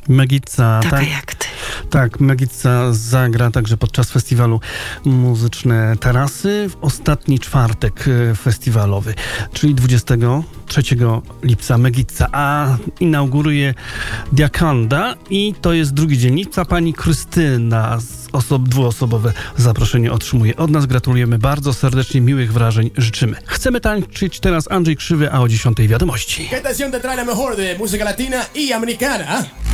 Megica, Taka tak? jak ty. Tak, Megica zagra także podczas festiwalu Muzyczne Tarasy w ostatni czwartek festiwalowy, czyli 23 lipca Megica, a inauguruje Diakanda i to jest drugi dzień lipca. Pani Krystyna dwuosobowe zaproszenie otrzymuje od nas. Gratulujemy bardzo serdecznie, miłych wrażeń życzymy. Chcemy tańczyć teraz Andrzej Krzywy, a o 10:00 wiadomości. ¿Qué estación te trae la mejor de música latina y americana?